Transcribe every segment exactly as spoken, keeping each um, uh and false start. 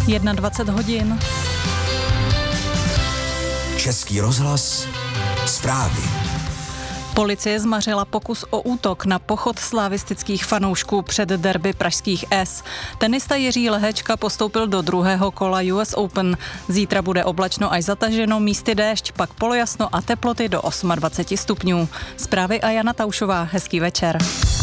dvacet jedna hodin. Český rozhlas, zprávy. Policie zmařila pokus o útok na pochod slavistických fanoušků před derby pražských S. Tenista Jiří Lehečka postoupil do druhého kola U S Open. Zítra bude oblačno až zataženo, místy déšť, pak polojasno a teploty do dvacet osm stupňů. Zprávy a Jana Taušová. Hezký večer.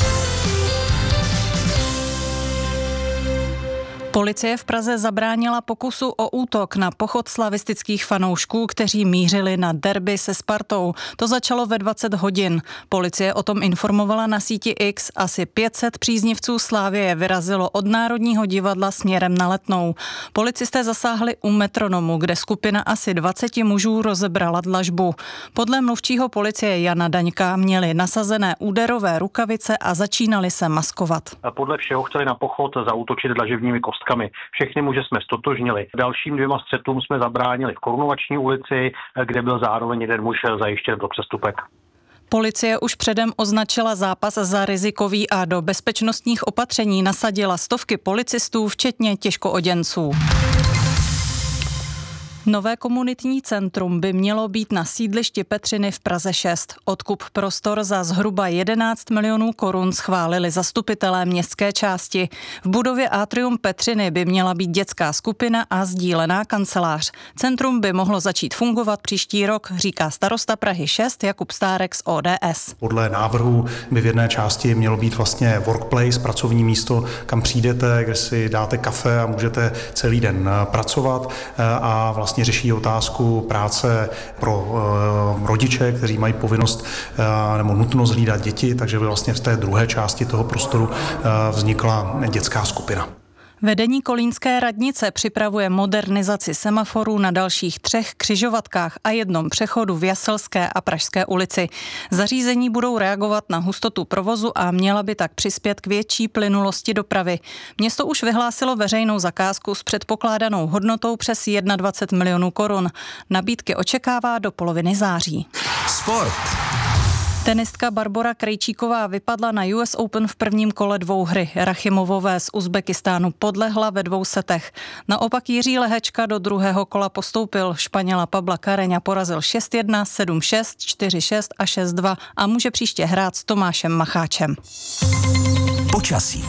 Policie v Praze zabránila pokusu o útok na pochod slavistických fanoušků, kteří mířili na derby se Spartou. To začalo ve dvacet hodin. Policie o tom informovala na síti X. Asi pět set příznivců Slavie vyrazilo od Národního divadla směrem na Letnou. Policisté zasáhli u Metronomu, kde skupina asi dvacet mužů rozebrala dlažbu. Podle mluvčího policie Jana Daňka měli nasazené úderové rukavice a začínali se maskovat. Podle všeho chtěli na pochod zaútočit dlažebními kostkami. Všechny muže jsme stotožnili. Dalším dvěma střetům jsme zabránili v Korunovační ulici, kde byl zároveň jeden muž zajištěn pro přestupek. Policie už předem označila zápas za rizikový a do bezpečnostních opatření nasadila stovky policistů, včetně těžkooděnců. Nové komunitní centrum by mělo být na sídlišti Petřiny v Praze šest. Odkup prostor za zhruba jedenáct milionů korun schválili zastupitelé městské části. V budově Atrium Petřiny by měla být dětská skupina a sdílená kancelář. Centrum by mohlo začít fungovat příští rok, říká starosta Prahy šest Jakub Stárek z O D S. Podle návrhu by v jedné části mělo být vlastně workplace, pracovní místo, kam přijdete, kde si dáte kafe a můžete celý den pracovat a vlastně Vlastně řeší otázku práce pro uh, rodiče, kteří mají povinnost uh, nebo nutnost hlídat děti, takže by vlastně v té druhé části toho prostoru uh, vznikla dětská skupina. Vedení kolínské radnice připravuje modernizaci semaforů na dalších třech křižovatkách a jednom přechodu v Jaselské a Pražské ulici. Zařízení budou reagovat na hustotu provozu a měla by tak přispět k větší plynulosti dopravy. Město už vyhlásilo veřejnou zakázku s předpokládanou hodnotou přes dvacet jedna milionů korun. Nabídky očekává do poloviny září. Sport. Tenistka Barbora Krejčíková vypadla na U S Open v prvním kole dvouhry. Rachimovové z Uzbekistánu podlehla ve dvou setech. Naopak Jiří Lehečka do druhého kola postoupil. Španěla Pabla Carreña porazil šest jedna, sedm šest, čtyři šest a šest dva a může příště hrát s Tomášem Macháčem. Počasí.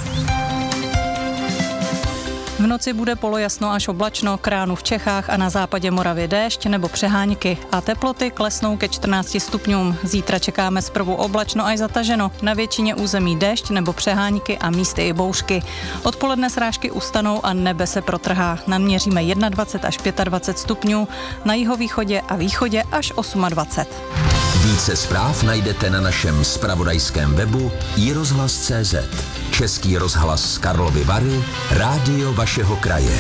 V noci bude polojasno až oblačno, k ránu v Čechách a na západě Moravy déšť nebo přehánky a teploty klesnou ke čtrnácti stupňům. Zítra čekáme zprvu oblačno až zataženo, na většině území déšť nebo přehánky a místy i bouřky. Odpoledne srážky ustanou a nebe se protrhá. Naměříme dvacet jedna až dvacet pět stupňů, na jihovýchodě a východě až dvacet osm. Více zpráv najdete na našem zpravodajském webu i rozhlas tečka cé zet. Český rozhlas Karlovy Vary, rádio vašeho kraje.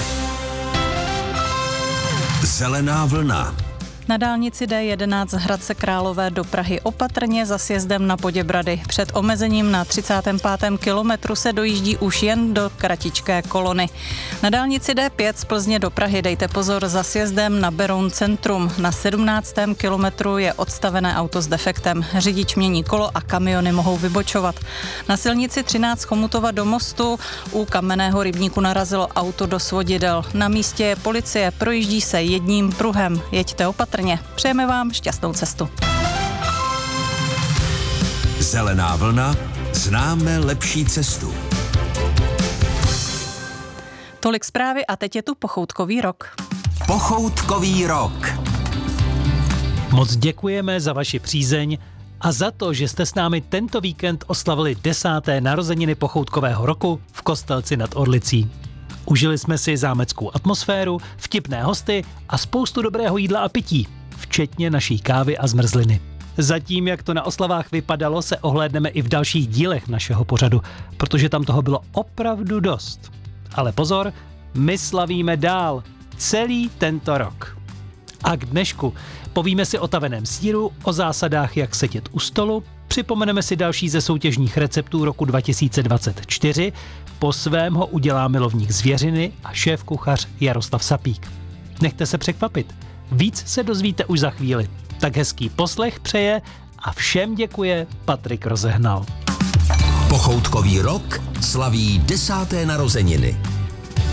Zelená vlna. Na dálnici D jedenáct z Hradce Králové do Prahy opatrně za sjezdem na Poděbrady. Před omezením na třicátém pátém kilometru se dojíždí už jen do kratičké kolony. Na dálnici D pět z Plzně do Prahy dejte pozor za sjezdem na Beroun centrum. Na sedmnáctém kilometru je odstavené auto s defektem. Řidič mění kolo a kamiony mohou vybočovat. Na silnici třináct Chomutova do Mostu u Kamenného rybníku narazilo auto do svodidel. Na místě je policie, projíždí se jedním pruhem. Jeďte opatrně. Přejeme vám šťastnou cestu. Zelená vlna, známe lepší cestu. Tolik zprávy a teď je tu pochoutkový rok. Pochoutkový rok. Moc děkujeme za vaši přízeň a za to, že jste s námi tento víkend oslavili desáté narozeniny pochoutkového roku v Kostelci nad Orlicí. Užili jsme si zámeckou atmosféru, vtipné hosty a spoustu dobrého jídla a pití, včetně naší kávy a zmrzliny. Zatím, jak to na oslavách vypadalo, se ohlédneme i v dalších dílech našeho pořadu, protože tam toho bylo opravdu dost. Ale pozor, my slavíme dál, celý tento rok. A k dnešku povíme si o taveném sýru, o zásadách, jak sedět u stolu, připomeneme si další ze soutěžních receptů roku dva tisíce dvacet čtyři, po svém ho udělá milovník zvěřiny a šéf-kuchař Jaroslav Sapík. Nechte se překvapit, víc se dozvíte už za chvíli. Tak hezký poslech přeje a všem děkuje Patrik Rozehnal. Pochoutkový rok slaví desáté narozeniny.